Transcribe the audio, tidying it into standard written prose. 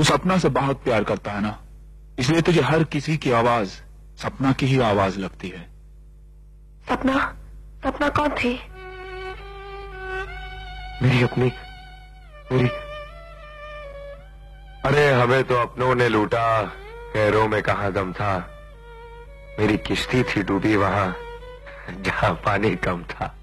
तू सपना से बहुत प्यार करता है ना, इसलिए तुझे हर किसी की आवाज सपना की ही आवाज लगती है। सपना? सपना कौन थी? मेरी अपनी मेरी। अरे हमें तो अपनों ने लूटा, गैरों में कहां दम था। मेरी किश्ती थी डूबी वहां जहां पानी कम था।